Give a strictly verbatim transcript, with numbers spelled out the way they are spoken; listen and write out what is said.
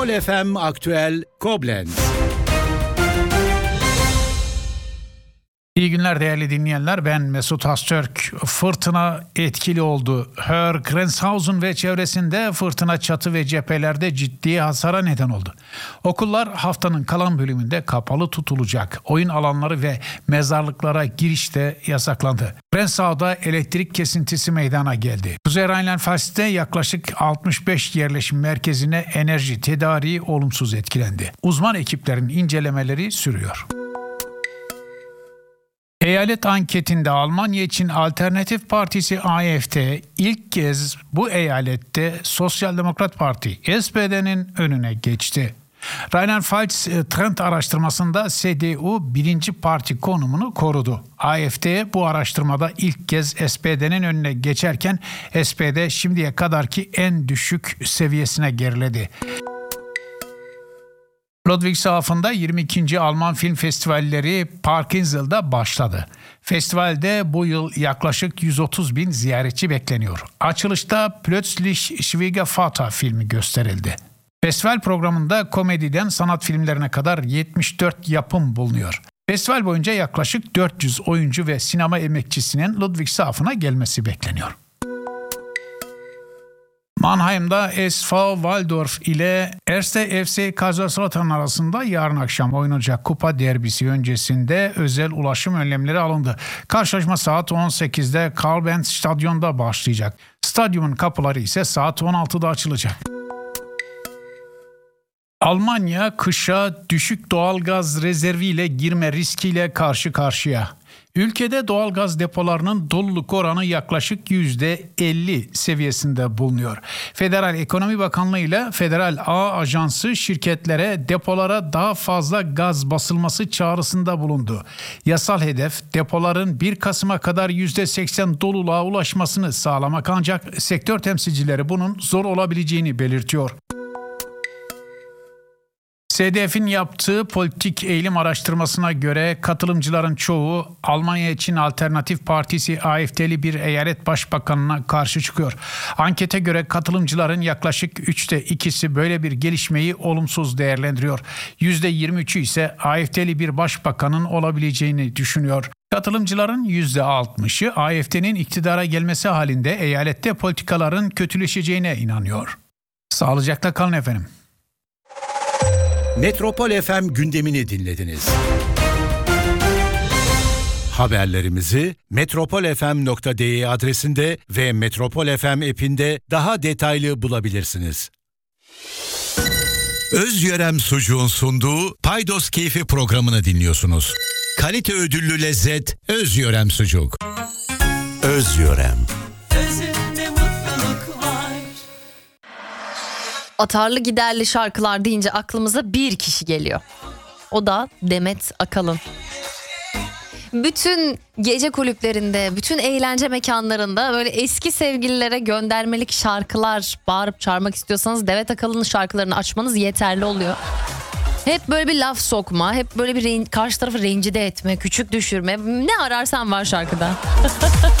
F M Aktüel Koblenz. İyi günler değerli dinleyenler, ben Mesut Hastürk. Fırtına etkili oldu. Hergrenzhausen ve çevresinde fırtına çatı ve cephelerde ciddi hasara neden oldu. Okullar haftanın kalan bölümünde kapalı tutulacak. Oyun alanları ve mezarlıklara giriş de yasaklandı. Grenzhau'da elektrik kesintisi meydana geldi. Kuzey Rheinland-Pfalz'de yaklaşık altmış beş yerleşim merkezine enerji tedariği olumsuz etkilendi. Uzman ekiplerin incelemeleri sürüyor. Eyalet anketinde Almanya için Alternatif Partisi A F D ilk kez bu eyalette Sosyal Demokrat Parti S P D'nin önüne geçti. Rheinland-Pfalz trend araştırmasında S D U birinci parti konumunu korudu. A F D bu araştırmada ilk kez S P D'nin önüne geçerken S P D şimdiye kadarki en düşük seviyesine geriledi. Ludwigshafen'da yirmi ikinci Alman Film Festivalleri Parkinsel'da başladı. Festivalde bu yıl yaklaşık yüz otuz bin ziyaretçi bekleniyor. Açılışta Plötzlich Schwiegervater filmi gösterildi. Festival programında komediden sanat filmlerine kadar yetmiş dört yapım bulunuyor. Festival boyunca yaklaşık dört yüz oyuncu ve sinema emekçisinin Ludwigshafen'a gelmesi bekleniyor. Mannheim'da S V Waldorf ile Erste F C Kaiserslautern arasında yarın akşam oynanacak kupa derbisi öncesinde özel ulaşım önlemleri alındı. Karşılaşma saat on sekizde Karl Benz Stadyum'da başlayacak. Stadyumun kapıları ise saat on altıda açılacak. Almanya kışa düşük doğalgaz rezerviyle girme riskiyle karşı karşıya. Ülkede doğalgaz depolarının doluluk oranı yaklaşık yüzde elli seviyesinde bulunuyor. Federal Ekonomi Bakanlığı ile Federal Ağ Ajansı şirketlere depolara daha fazla gaz basılması çağrısında bulundu. Yasal hedef depoların bir Kasım'a kadar yüzde seksen doluluğa ulaşmasını sağlamak, ancak sektör temsilcileri bunun zor olabileceğini belirtiyor. S D F'in yaptığı politik eğilim araştırmasına göre katılımcıların çoğu Almanya için Alternatif Partisi A F D'li bir eyalet başbakanına karşı çıkıyor. Ankete göre katılımcıların yaklaşık üçte ikisi böyle bir gelişmeyi olumsuz değerlendiriyor. yüzde yirmi üçü ise A F D'li bir başbakanın olabileceğini düşünüyor. Katılımcıların yüzde altmışı A F D'nin iktidara gelmesi halinde eyalette politikaların kötüleşeceğine inanıyor. Sağlıcakla kalın efendim. Metropol F M gündemini dinlediniz. Haberlerimizi metropol f m nokta d e adresinde ve Metropol F M app'inde daha detaylı bulabilirsiniz. Özyörem Sucuğun sunduğu Paydos Keyfi programını dinliyorsunuz. Kalite ödüllü lezzet Özyörem Sucuk. Özyörem. Atarlı giderli şarkılar deyince aklımıza bir kişi geliyor. O da Demet Akalın. Bütün gece kulüplerinde, bütün eğlence mekanlarında böyle eski sevgililere göndermelik şarkılar bağırıp çağırmak istiyorsanız Demet Akalın'ın şarkılarını açmanız yeterli oluyor. Hep böyle bir laf sokma, hep böyle bir reyn- karşı tarafı rencide etme, küçük düşürme, ne ararsan var şarkıda.